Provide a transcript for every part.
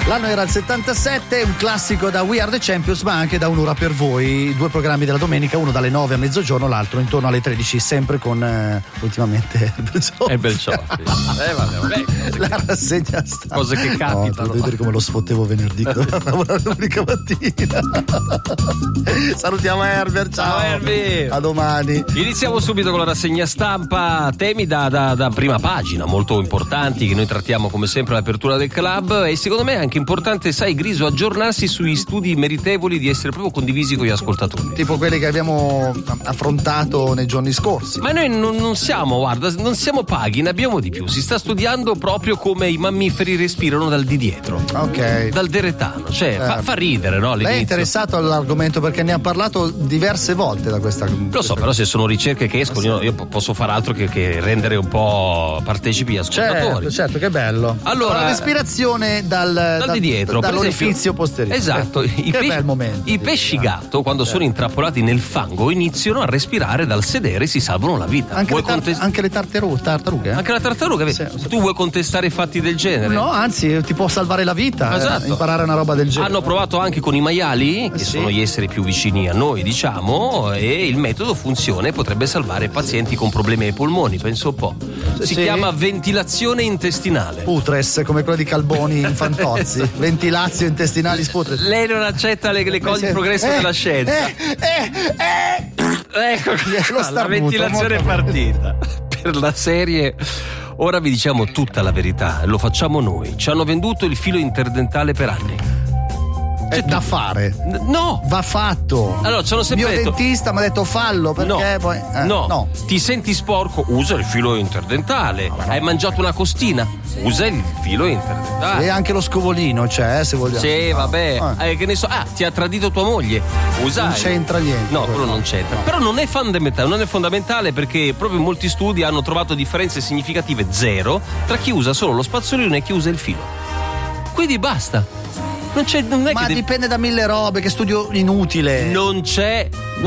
L'anno era il 77, un classico da We Are The Champions, ma anche da Un'ora per voi. 2 programmi della domenica, uno dalle 9 a mezzogiorno, l'altro intorno alle 13, sempre con ultimamente il Belcioffi. Vabbè, la rassegna stampa. Cose che capitano. No, devo vedere come lo sfottevo venerdì la domenica mattina. Salutiamo Herbert, ciao Herbie. A domani. Iniziamo subito con la rassegna stampa, temi da prima pagina molto importanti che noi trattiamo come sempre all'apertura del club, e secondo me è anche importante, sai Griso, aggiornarsi sugli studi meritevoli di essere proprio condivisi con gli ascoltatori, tipo quelli che abbiamo affrontato nei giorni scorsi. Ma noi non siamo, guarda, non siamo paghi, ne abbiamo di più. Si sta studiando proprio come i mammiferi respirano dal di dietro, ok, dal deretano, cioè fa ridere, no? Lei è interessato all'argomento perché ne ha parlato diverse volte da questa. Lo so, però se sono ricerche che escono, io posso fare altro che rendere un po' partecipi gli ascoltatori. Certo, che bello. Allora, la respirazione dal di dietro, dall'orifizio posteriore. Esatto. Bel momento. I pesci gatto, quando sono intrappolati nel fango, iniziano a respirare dal sedere e si salvano la vita. Anche le tartarughe? Anche la tartaruga. Sì. Tu vuoi contestare fatti del genere? No, anzi, ti può salvare la vita. Esatto. Imparare una roba del genere. Hanno provato anche con i maiali, che sono gli esseri più vicini a noi, diciamo, e il metodo funziona e potrebbe salvare pazienti con problemi ai polmoni, penso un po'. Si chiama ventilazione intestinale. Putres, come quello di Calboni in Fantozzi. Ventilazio intestinali sputres. Lei non accetta le cose, il progresso della scienza. Ecco, la ventilazione è partita. Per la serie, ora vi diciamo tutta la verità, lo facciamo noi. Ci hanno venduto il filo interdentale per anni. È da fare. No, va fatto. Allora ci hanno sempre detto. Il mio dentista mi ha detto fallo perché poi no. Ti senti sporco? Usa il filo interdentale. Hai mangiato una costina? Usa il filo interdentale. E anche lo scovolino c'è, se vogliamo. Sì, vabbè. Che ne so. ti ha tradito tua moglie. Usa. Non c'entra niente. No, quello non c'entra. No. Però non è fondamentale perché proprio molti studi hanno trovato differenze significative zero tra chi usa solo lo spazzolino e chi usa il filo. Quindi basta. Ma dipende da mille robe, che studio inutile. Non c'è.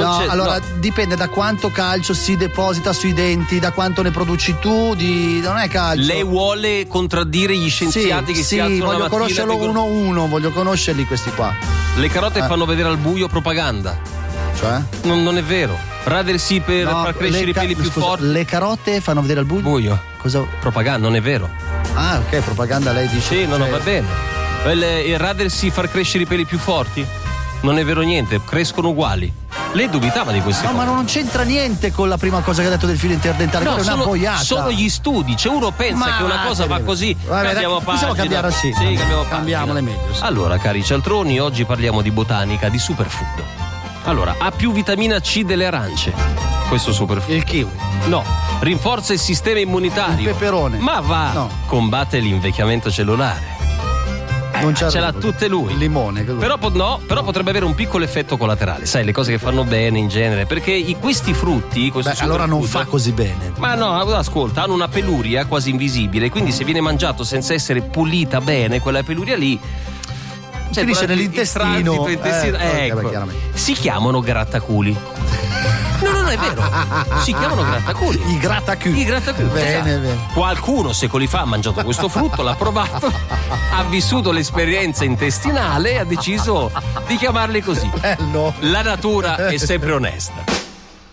Dipende da quanto calcio si deposita sui denti, da quanto ne produci tu, non è calcio. Lei vuole contraddire gli scienziati che si alzano la mattina. Voglio conoscerlo uno a uno, voglio conoscerli questi qua. Le carote fanno vedere al buio propaganda. Cioè? Non è vero. Rader sì per far crescere i peli più forti. Le carote fanno vedere al buio? Cosa? Propaganda, non è vero. Ah, ok, propaganda lei dice. Sì, no, va bene. Il radar si far crescere i peli più forti? Non è vero niente, crescono uguali. Lei dubitava di queste cose. Ma non c'entra niente con la prima cosa che ha detto del filo interdentale. No, è una boiata. Sono gli studi. Cioè uno pensa che una cosa va così. Possiamo cambiare sì. Sì, cambiamole meglio. Sì. Allora, cari cialtroni, oggi parliamo di botanica, di superfood. Allora, ha più vitamina C delle arance. Questo superfood. Il kiwi. No, rinforza il sistema immunitario. Il peperone. Ma va. No. Combatte l'invecchiamento cellulare. Non ce l'ha tutte lui. Il limone. Però potrebbe avere un piccolo effetto collaterale. Sai, le cose che fanno bene in genere. Perché questi frutti. Allora non fa così bene. Ma no, ascolta, hanno una peluria quasi invisibile. Quindi se viene mangiato senza essere pulita bene, quella peluria lì. Finisce nell'intestino. Ecco. Si chiamano grattaculi. No, è vero. Si chiamano grattaculi. I grattaculi. Bene. Qualcuno secoli fa ha mangiato questo frutto, l'ha provato, ha vissuto l'esperienza intestinale e ha deciso di chiamarli così. Bello. La natura è sempre onesta.